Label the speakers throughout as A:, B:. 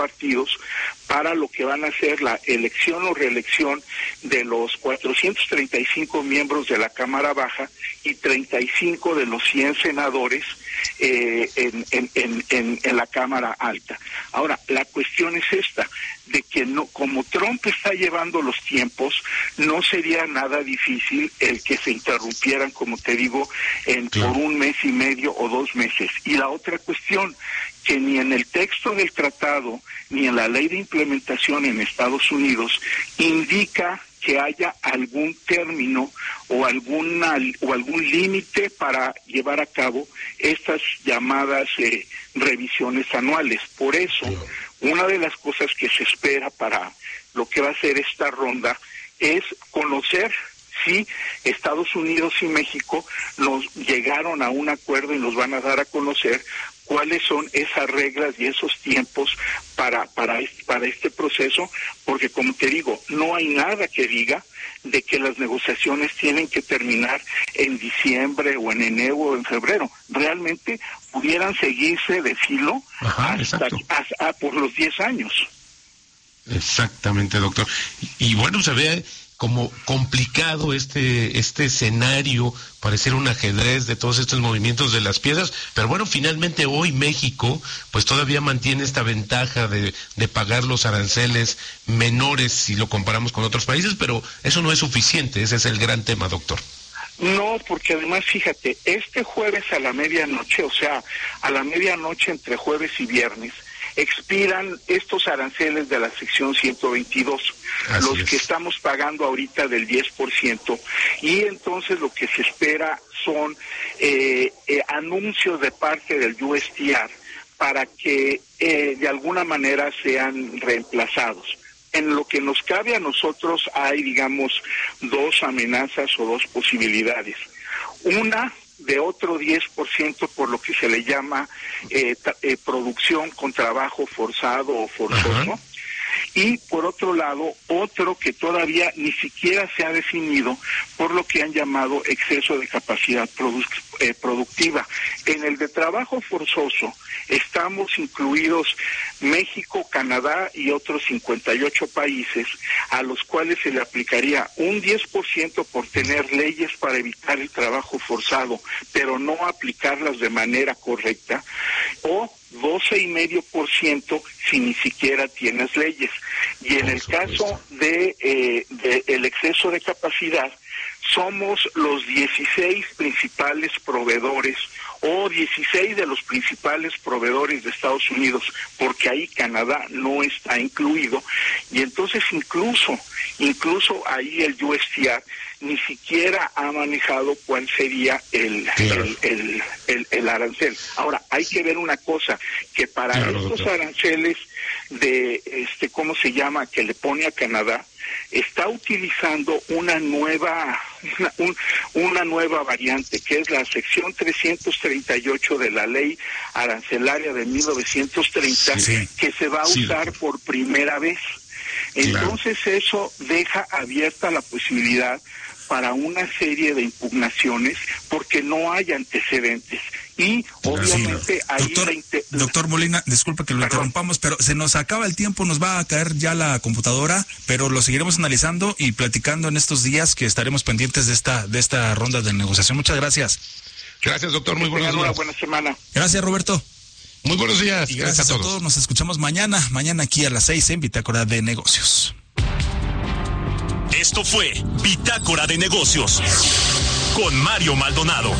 A: partidos para lo que van a ser la elección o reelección de los 435 miembros de la Cámara Baja y 35 de los 100 senadores en la Cámara Alta. Ahora, la cuestión es esta, de que no, como Trump está llevando los tiempos, no sería nada difícil el que se interrumpieran, como te digo, por un mes y medio o 2 meses. Y la otra cuestión, que ni en el texto del tratado ni en la ley de implementación en Estados Unidos indica que haya algún término o algún límite para llevar a cabo estas llamadas revisiones anuales. Por eso, una de las cosas que se espera para lo que va a ser esta ronda es conocer si Estados Unidos y México nos llegaron a un acuerdo y nos van a dar a conocer cuáles son esas reglas y esos tiempos para este proceso, porque como te digo, no hay nada que diga de que las negociaciones tienen que terminar en diciembre o en enero o en febrero. Realmente pudieran seguirse de filo hasta por los 10 años.
B: Exactamente, doctor. Y bueno, se ve como complicado este escenario, pareciera un ajedrez de todos estos movimientos de las piezas, pero bueno, finalmente hoy México pues todavía mantiene esta ventaja de pagar los aranceles menores si lo comparamos con otros países, pero eso no es suficiente, ese es el gran tema, doctor.
A: No, porque además, fíjate, este jueves a la medianoche, o sea, a la medianoche entre jueves y viernes, expiran estos aranceles de la sección 122, los que estamos pagando ahorita del 10%, y entonces lo que se espera son anuncios de parte del USTR para que de alguna manera sean reemplazados. En lo que nos cabe a nosotros hay, digamos, 2 amenazas o 2 posibilidades. Una, de otro 10% por lo que se le llama producción con trabajo forzado o forzoso. Y por otro lado, otro que todavía ni siquiera se ha definido por lo que han llamado exceso de capacidad productiva. En el de trabajo forzoso estamos incluidos México, Canadá y otros 58 países a los cuales se le aplicaría un 10% por tener leyes para evitar el trabajo forzado, pero no aplicarlas de manera correcta, o 12,5% si ni siquiera tienes leyes. Y en el caso de el exceso de capacidad, somos los 16 principales proveedores o 16 de los principales proveedores de Estados Unidos, porque ahí Canadá no está incluido, y entonces incluso ahí el USTR ni siquiera ha manejado cuál sería el arancel. Ahora, hay que ver una cosa, que para estos aranceles de ¿cómo se llama?, que le pone a Canadá, está utilizando una nueva variante, que es la sección 338 de la ley arancelaria de 1930, que se va a usar por primera vez. Entonces eso deja abierta la posibilidad para una serie de impugnaciones porque no hay antecedentes. Y obviamente ahí...
C: Doctor Molina, disculpe que lo interrumpamos, pero se nos acaba el tiempo, nos va a caer ya la computadora, pero lo seguiremos analizando y platicando en estos días, que estaremos pendientes de esta ronda de negociación. Muchas gracias.
B: Gracias, doctor, muy buenos días.
A: Una buena semana.
C: Gracias, Roberto.
B: Muy buenos días.
C: Y gracias a todos. Nos escuchamos mañana aquí a las 6 en Bitácora de Negocios.
D: Esto fue Bitácora de Negocios con Mario Maldonado.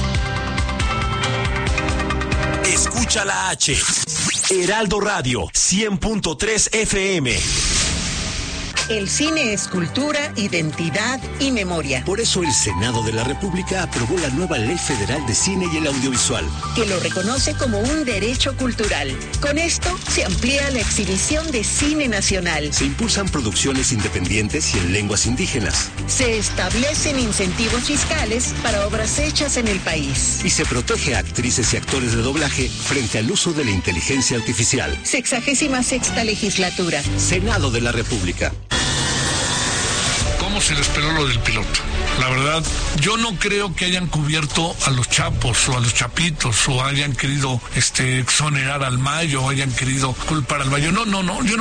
D: Escucha la H. Heraldo Radio 100.3 FM.
E: El cine es cultura, identidad y memoria.
F: Por eso el Senado de la República aprobó la nueva Ley Federal de Cine y el Audiovisual,
E: que lo reconoce como un derecho cultural. Con esto se amplía la exhibición de cine nacional.
F: Se impulsan producciones independientes y en lenguas indígenas.
E: Se establecen incentivos fiscales para obras hechas en el país.
F: Y se protege a actrices y actores de doblaje frente al uso de la inteligencia artificial.
E: 66ª legislatura.
F: Senado de la República.
G: ¿Cómo se les peló lo del piloto? La verdad, yo no creo que hayan cubierto a los Chapos o a los Chapitos o hayan querido exonerar al Mayo o hayan querido culpar al Mayo. No, yo no